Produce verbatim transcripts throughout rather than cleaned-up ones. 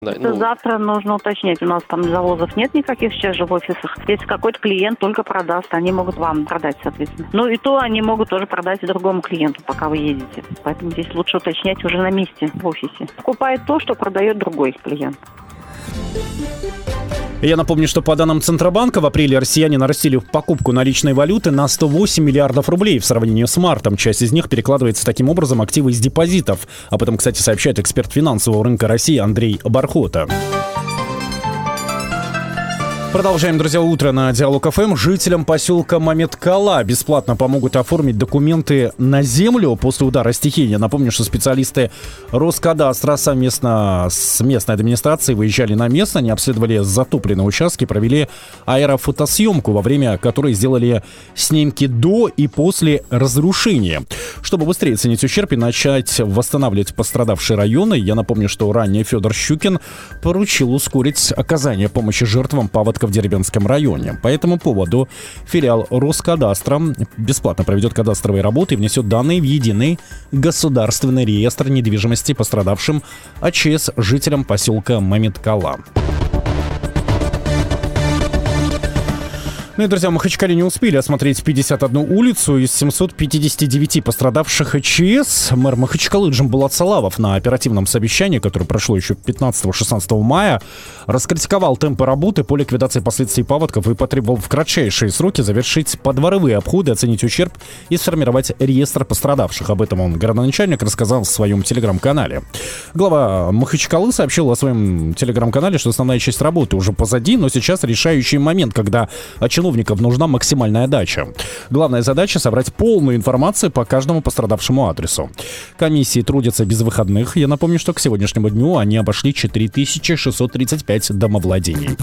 Да, Это ну... завтра нужно уточнять. У нас там завозов нет никаких сейчас же в офисах. Если какой-то клиент только продаст, они могут вам продать, соответственно. Ну и то они могут тоже продать другому клиенту, пока вы едете. Поэтому здесь лучше уточнять уже на месте в офисе. Покупает то, что продает другой клиент. Я напомню, что по данным Центробанка в апреле россияне нарастили покупку наличной валюты на сто восемь миллиардов рублей в сравнении с мартом. Часть из них перекладывается таким образом активы из депозитов. Об этом, кстати, сообщает эксперт финансового рынка России Андрей Бархота. Продолжаем, друзья, утро на Диалог ФМ. Жителям поселка Маметкала бесплатно помогут оформить документы на землю после удара стихии. Напомню, что специалисты Роскадастра совместно с местной администрацией выезжали на место, они обследовали затопленные участки, провели аэрофотосъемку, во время которой сделали снимки до и после разрушения. Чтобы быстрее оценить ущерб и начать восстанавливать пострадавшие районы, я напомню, что ранее Федор Щукин поручил ускорить оказание помощи жертвам паводка в Дербентском районе. По этому поводу филиал Роскадастра бесплатно проведет кадастровые работы и внесет данные в единый государственный реестр недвижимости пострадавшим АЧС жителям поселка Маметкала. Ну и, друзья, в Махачкале не успели осмотреть пятьдесят одну улицу из семисот пятидесяти девяти пострадавших АЧС. Мэр Махачкалы Джамбулат Салавов на оперативном совещании, которое прошло еще пятнадцатого-шестнадцатого мая, раскритиковал темпы работы по ликвидации последствий паводков и потребовал в кратчайшие сроки завершить подворовые обходы, оценить ущерб и сформировать реестр пострадавших. Об этом он, городоначальник, рассказал в своем телеграм-канале. Глава Махачкалы сообщил о своем телеграм-канале, что основная часть работы уже позади, но сейчас решающий момент, когда чиновникам нужна максимальная отдача. Главная задача — собрать полную информацию по каждому пострадавшему адресу. Комиссии трудятся без выходных. Я напомню, что к сегодняшнему дню они обошли четыре тысячи шестьсот тридцать пять домовладений.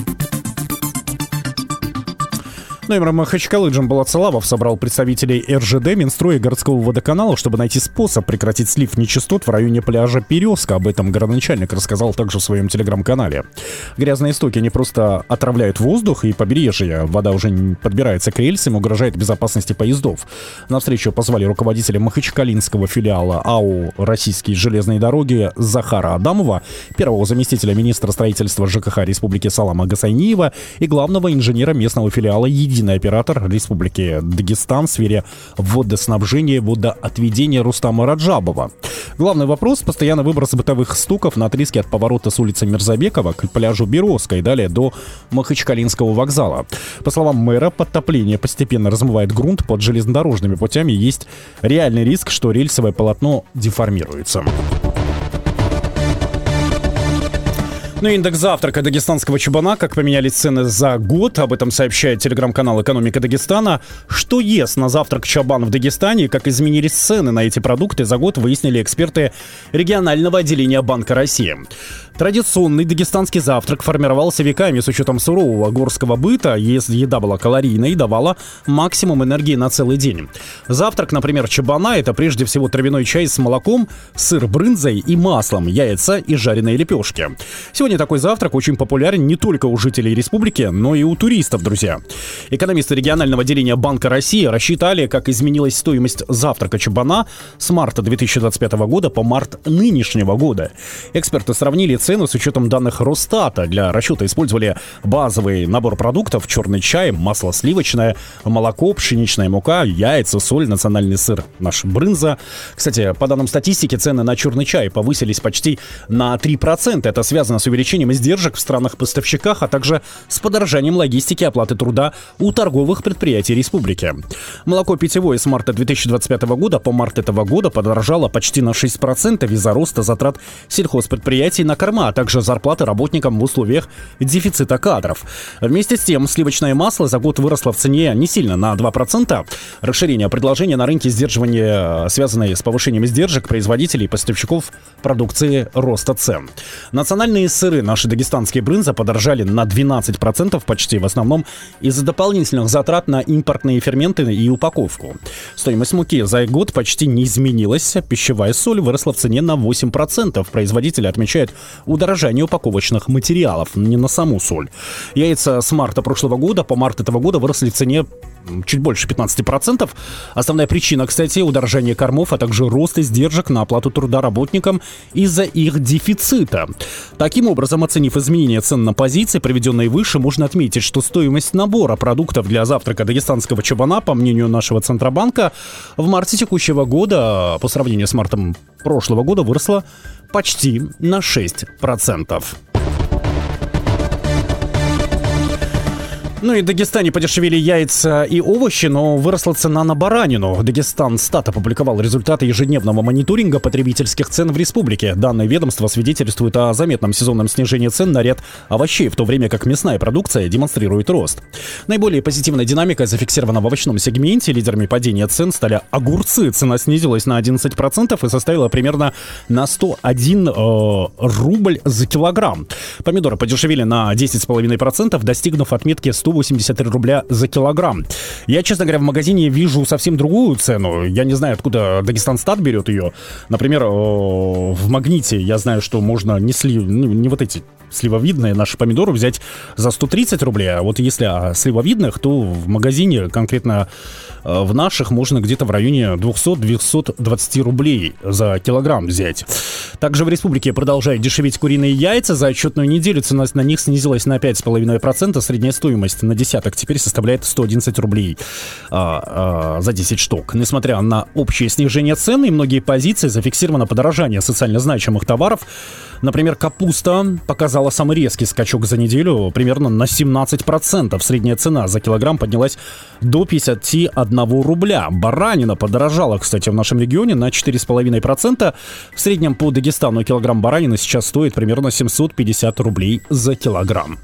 Ну и мэр Махачкалы Джамбулат Салавов собрал представителей эр жэ дэ, Минстроя и городского водоканала, чтобы найти способ прекратить слив нечистот в районе пляжа Березка. Об этом городоначальник рассказал также в своем телеграм-канале. Грязные стоки не просто отравляют воздух и побережье. Вода уже подбирается к рельсам, угрожает безопасности поездов. На встречу позвали руководителя махачкалинского филиала АО «Российские железные дороги» Захара Адамова, первого заместителя министра строительства жэ ка ха Республики Салама Гасайниева и главного инженера местного филиала «Единый оператор Республики Дагестан в сфере водоснабжения и водоотведения Рустама Раджабова. Главный вопрос — постоянный выброс бытовых стоков на отрезке от поворота с улицы Мирзабекова к пляжу Березка и далее до Махачкалинского вокзала. По словам мэра, подтопление постепенно размывает грунт под железнодорожными путями. Есть реальный риск, что рельсовое полотно деформируется. Ну и индекс завтрака дагестанского чабана, как поменялись цены за год. Об этом сообщает телеграм-канал «Экономика Дагестана». Что ест на завтрак чабан в Дагестане и как изменились цены на эти продукты за год, выяснили эксперты регионального отделения Банка России. Традиционный дагестанский завтрак формировался веками с учетом сурового горского быта. Если еда была калорийной и давала максимум энергии на целый день. Завтрак, например, чабана — это прежде всего травяной чай с молоком, сыр брынзой и маслом, яйца и жареные лепешки. Сегодня такой завтрак очень популярен не только у жителей республики, но и у туристов, друзья. Экономисты регионального отделения Банка России рассчитали, как изменилась стоимость завтрака чабана с марта две тысячи двадцать пятого года по март нынешнего года. Эксперты сравнили цену с учетом данных Росстата. Для расчета использовали базовый набор продуктов: черный чай, масло сливочное, молоко, пшеничная мука, яйца, соль, национальный сыр, наш брынза. Кстати, по данным статистики, цены на черный чай повысились почти на три процента. Это связано с увеличением издержек в странах-поставщиках, а также с подорожанием логистики и оплаты труда у торговых предприятий республики. Молоко питьевое с марта две тысячи двадцать пятого года по март этого года подорожало почти на шесть процентов из-за роста затрат сельхозпредприятий на корма, а также зарплаты работникам в условиях дефицита кадров. Вместе с тем, сливочное масло за год выросло в цене не сильно, на два процента. Расширение предложения на рынке, сдерживание, связанное с повышением издержек производителей и поставщиков продукции, роста цен. Национальные сыры, наши дагестанские брынза, подорожали на двенадцать процентов почти, в основном из-за дополнительных затрат на импортные ферменты и упаковку. Стоимость муки за год почти не изменилась. Пищевая соль выросла в цене на восемь процентов. Производители отмечают удорожание упаковочных материалов, не на саму соль. Яйца с марта прошлого года по март этого года выросли в цене чуть больше пятнадцать процентов. Основная причина, кстати, удорожание кормов, а также рост издержек на оплату труда работникам из-за их дефицита. Таким образом, оценив изменения цен на позиции, приведенные выше, можно отметить, что стоимость набора продуктов для завтрака дагестанского чабана, по мнению нашего Центробанка, в марте текущего года по сравнению с мартом прошлого года выросла почти на шесть процентов. Ну и в Дагестане подешевели яйца и овощи, но выросла цена на баранину. Дагестанстат опубликовал результаты ежедневного мониторинга потребительских цен в республике. Данное ведомство свидетельствует о заметном сезонном снижении цен на ряд овощей, в то время как мясная продукция демонстрирует рост. Наиболее позитивной динамикой зафиксирована в овощном сегменте. Лидерами падения цен стали огурцы. Цена снизилась на одиннадцать процентов и составила примерно на сто один э, рубль за килограмм. Помидоры подешевели на десять целых пять десятых процента, достигнув отметки сто восемьдесят три рубля за килограмм. Я, честно говоря, в магазине вижу совсем другую цену. Я не знаю, откуда Дагестанстат берет ее. Например, в Магните я знаю, что можно не, слив... ну, не вот эти сливовидные наши помидоры взять за сто тридцать рублей. А вот если о сливовидных, то в магазине, конкретно в наших, можно где-то в районе двести - двести двадцать рублей за килограмм взять. Также в республике продолжают дешеветь куриные яйца. За отчетную неделю цена на них снизилась на пять целых пять десятых процента. Средняя стоимость на десяток теперь составляет сто одиннадцать рублей а, а, за десять штук. Несмотря на общее снижение цены и многие позиции, зафиксировано подорожание социально значимых товаров. Например, капуста показала самый резкий скачок за неделю, примерно на семнадцать процентов. Средняя цена за килограмм поднялась до пятьдесят один рубля. Баранина подорожала, кстати, в нашем регионе на четыре целых пять десятых процента. В среднем по Дагестану килограмм баранины сейчас стоит примерно семьсот пятьдесят рублей за килограмм.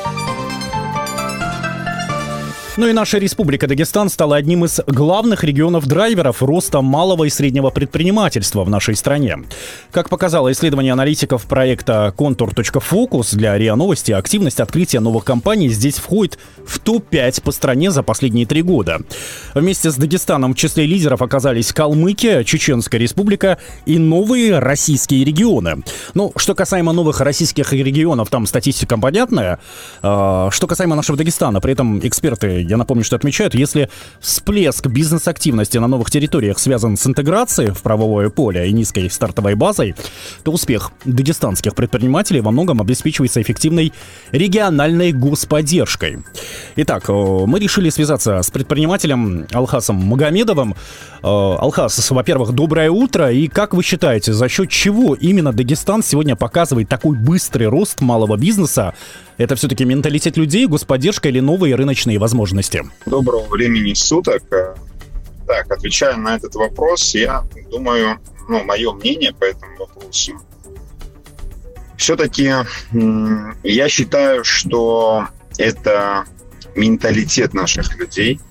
Ну и наша республика Дагестан стала одним из главных регионов-драйверов роста малого и среднего предпринимательства в нашей стране. Как показало исследование аналитиков проекта Контур.Фокус для РИА Новости, активность открытия новых компаний здесь входит в топ пять по стране за последние три года. Вместе с Дагестаном в числе лидеров оказались Калмыкия, Чеченская республика и новые российские регионы. Ну, что касаемо новых российских регионов, там статистика понятная. Что касаемо нашего Дагестана, при этом эксперты, я напомню, что отмечают, если всплеск бизнес-активности на новых территориях связан с интеграцией в правовое поле и низкой стартовой базой, то успех дагестанских предпринимателей во многом обеспечивается эффективной региональной господдержкой. Итак, мы решили связаться с предпринимателем Алхасом Магомедовым. Алхас, во-первых, доброе утро. И как вы считаете, за счет чего именно Дагестан сегодня показывает такой быстрый рост малого бизнеса? Это все-таки менталитет людей, господдержка или новые рыночные возможности? Доброго времени суток. Так, отвечая на этот вопрос, я думаю, ну, мое мнение по этому вопросу. Все-таки м- я считаю, что это менталитет наших людей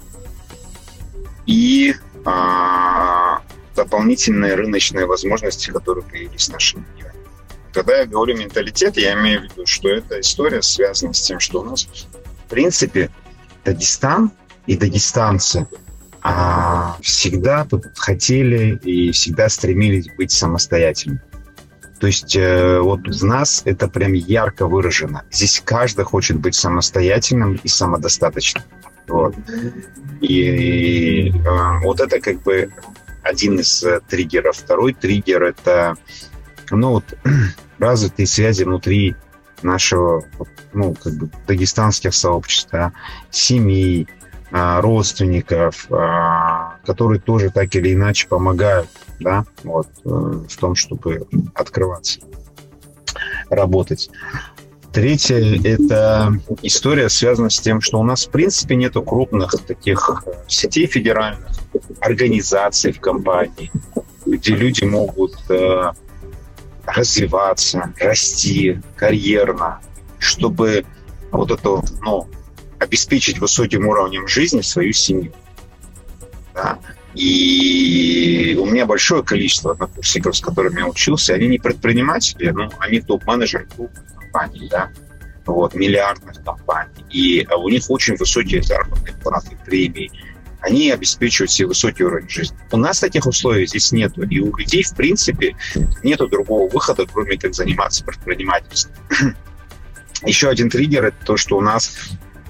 и а, дополнительные рыночные возможности, которые появились в нашем мире. Когда я говорю менталитет, я имею в виду, что эта история связана с тем, что у нас, в принципе, Дагестан и дагестанцы а, всегда хотели и всегда стремились быть самостоятельными. То есть э, вот в нас это прям ярко выражено. Здесь каждый хочет быть самостоятельным и самодостаточным. Вот. И, и э, вот это как бы один из э, триггеров. Второй триггер — это ну, вот, развитые связи внутри нашего, ну, как бы дагестанских сообществ, да, семей, а, родственников, а, которые тоже так или иначе помогают, да, вот, в том, чтобы открываться, работать. Третье — это история связана с тем, что у нас, в принципе, нету крупных таких сетей федеральных, организаций в компании, где люди могут э, развиваться, расти карьерно, чтобы вот это, ну, обеспечить высоким уровнем жизни свою семью. Да. И у меня большое количество однокурсников, с которыми я учился, они не предприниматели, но они топ-менеджеры крупных компаний, да, вот, миллиардных компаний. И у них очень высокие заработные платы, премии. Они обеспечивают себе высокий уровень жизни. У нас таких условий здесь нету. И у людей, в принципе, нету другого выхода, кроме как заниматься предпринимательством. Еще один триггер — это то, что у нас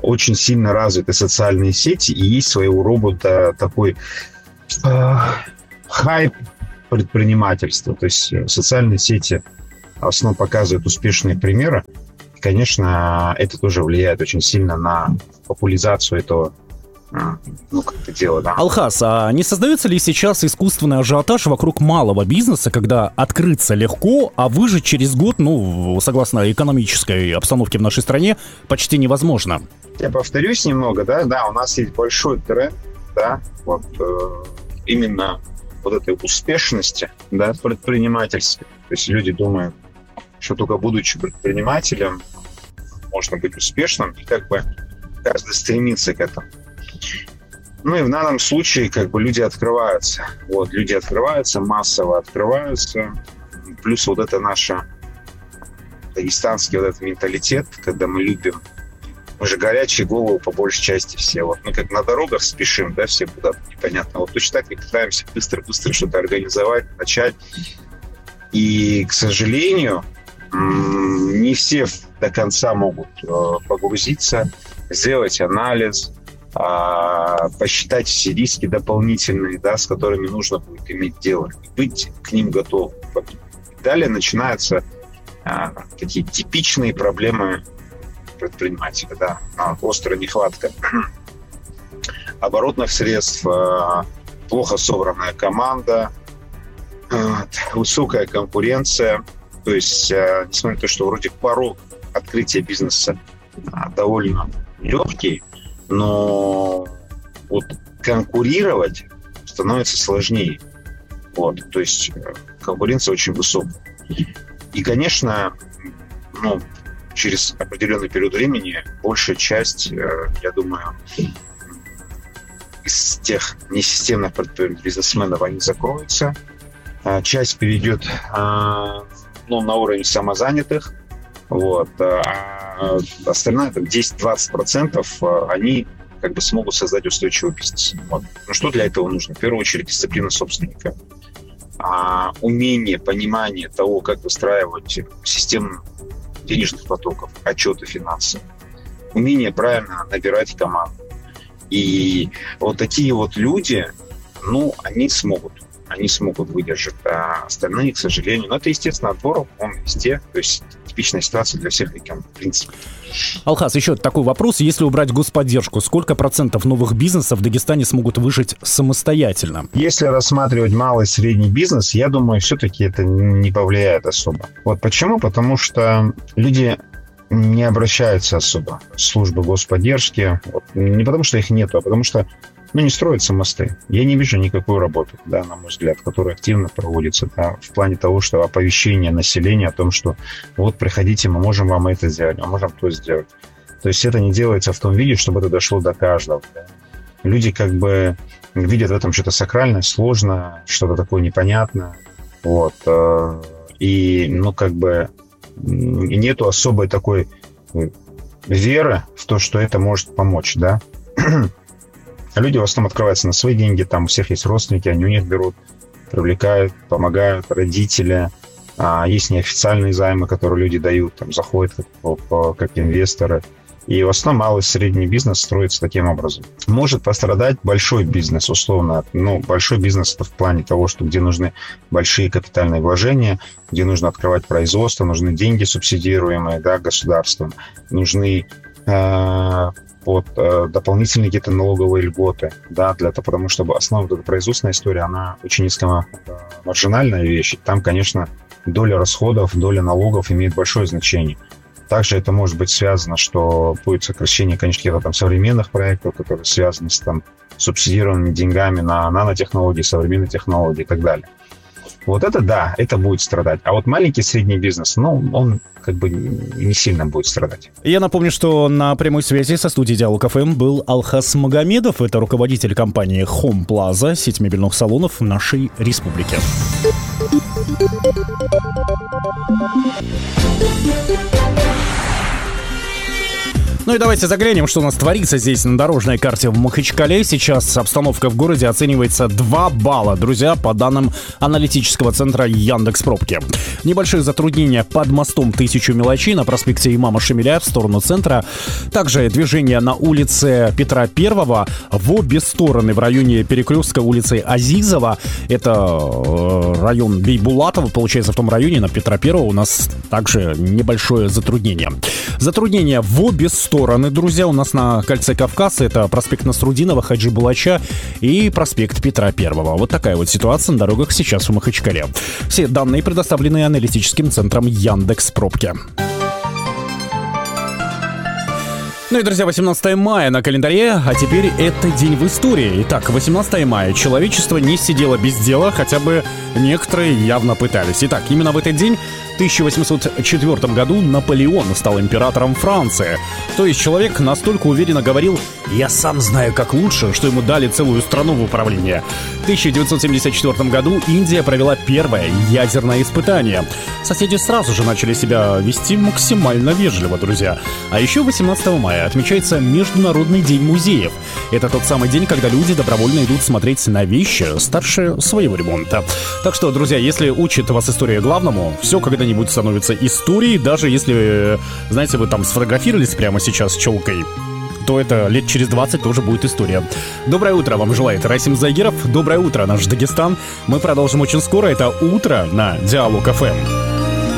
очень сильно развиты социальные сети, и есть своего рода такой э, хайп предпринимательства. То есть социальные сети в основном показывают успешные примеры. И, конечно, это тоже влияет очень сильно на популяризацию этого ну, как-то дело, да. Алхас, а не создается ли сейчас искусственный ажиотаж вокруг малого бизнеса, когда открыться легко, а выжить через год, ну, согласно экономической обстановке в нашей стране, почти невозможно? Я повторюсь немного, да, да, у нас есть большой тренд, да, вот э, именно вот этой успешности, да, предпринимательской. То есть люди думают, что только будучи предпринимателем можно быть успешным, и как бы каждый стремится к этому. Ну и в данном случае как бы люди открываются. Вот, люди открываются, массово открываются. Плюс вот это наш дагестанский вот этот менталитет, когда мы любим. Мы же горячие головы по большей части все. Вот мы как на дорогах спешим, да, все куда-то непонятно. Вот точно так и пытаемся быстро-быстро что-то организовать, начать. И, к сожалению, не все до конца могут погрузиться, сделать анализ, посчитать все риски дополнительные, да, с которыми нужно будет иметь дело, и быть к ним готовым. Далее начинаются а, такие типичные проблемы предпринимателя, да, а, острая нехватка оборотных средств, а, плохо собранная команда, а, высокая конкуренция. То есть, а, несмотря на то, что вроде порог открытия бизнеса а, довольно легкий, но вот конкурировать становится сложнее. Вот, то есть конкуренция очень высокая. И, конечно, ну, через определенный период времени большая часть, я думаю, из тех несистемных бизнесменов, они закроются. Часть перейдет ну, на уровень самозанятых. Вот. А остальное, там, десять-двадцать процентов, они как бы смогут создать устойчивый бизнес. Вот. Ну, что для этого нужно? В первую очередь дисциплина собственника. А, умение, понимание того, как выстраивать систему денежных потоков, отчеты финансов. Умение правильно набирать команду. И вот такие вот люди, ну, они смогут. Они смогут выдержать, а остальные, к сожалению. Но это, естественно, отбор, он везде. То есть типичная ситуация для всех регионов, в принципе. Алхас, еще такой вопрос. Если убрать господдержку, сколько процентов новых бизнесов в Дагестане смогут выжить самостоятельно? Если рассматривать малый и средний бизнес, я думаю, все-таки это не повлияет особо. Вот почему? Потому что люди не обращаются особо в службы господдержки. Вот, не потому что их нету, а потому что ну, не строятся мосты. Я не вижу никакой работы, да, на мой взгляд, которая активно проводится, да, в плане того, что оповещение населения о том, что вот, приходите, мы можем вам это сделать, мы можем то сделать. То есть это не делается в том виде, чтобы это дошло до каждого. Да. Люди как бы видят в этом что-то сакральное, сложное, что-то такое непонятное. Вот. И, ну, как бы нету особой такой веры в то, что это может помочь, да. Люди в основном открываются на свои деньги, там у всех есть родственники, они у них берут, привлекают, помогают, родители. А есть неофициальные займы, которые люди дают, там заходят как, как инвесторы. И в основном малый и средний бизнес строится таким образом. Может пострадать большой бизнес, условно. Ну, большой бизнес это в плане того, что где нужны большие капитальные вложения, где нужно открывать производство, нужны деньги субсидируемые, да, государством, нужны э, вот, э, дополнительные какие-то налоговые льготы, да, для того, потому что основа вот эта производственная история, она очень низкомаржинальная вещь. Там, конечно, доля расходов, доля налогов имеет большое значение. Также это может быть связано, что будет сокращение, конечно, каких-то там современных проектов, которые связаны с там, субсидированными деньгами на нанотехнологии, современные технологии и так далее. Вот это да, это будет страдать. А вот маленький и средний бизнес, ну, он как бы не сильно будет страдать. Я напомню, что на прямой связи со студией Диалог эф эм был Алхас Магомедов. Это руководитель компании Home Plaza, сеть мебельных салонов нашей республики. Ну и давайте заглянем, что у нас творится здесь на дорожной карте в Махачкале. Сейчас обстановка в городе оценивается два балла, друзья, по данным аналитического центра Яндекс.Пробки. Небольшие затруднения под мостом Тысячу мелочей на проспекте Имама Шамиля в сторону центра. Также движение на улице Петра Первого в обе стороны в районе перекрестка улицы Азизова. Это район Бейбулатова. Получается, в том районе на Петра Первого у нас также небольшое затруднение. Затруднение в обе стороны, друзья, у нас на кольце Кавказа. Это проспект Насрудинова, Хаджи Булача и проспект Петра Первого. Вот такая вот ситуация на дорогах сейчас в Махачкале. Все данные предоставлены аналитическим центром Яндекс.Пробки. Ну и, друзья, восемнадцатое мая на календаре, а теперь это день в истории. Итак, восемнадцатое мая. Человечество не сидело без дела, хотя бы некоторые явно пытались. Итак, именно в этот день, в тысяча восемьсот четвёртом году, Наполеон стал императором Франции. То есть человек настолько уверенно говорил: «Я сам знаю, как лучше», что ему дали целую страну в управление. В тысяча девятьсот семьдесят четвёртом году Индия провела первое ядерное испытание. Соседи сразу же начали себя вести максимально вежливо, друзья. А еще восемнадцатого мая отмечается Международный день музеев. Это тот самый день, когда люди добровольно идут смотреть на вещи старше своего ремонта. Так что, друзья, если учит вас история главному, все когда-нибудь становится историей, даже если, знаете, вы там сфотографировались прямо сейчас с челкой, то это лет через двадцать тоже будет история. Доброе утро вам желает Расим Загиров. Доброе утро, наш Дагестан. Мы продолжим очень скоро. Это «Утро» на Диалог эф эм.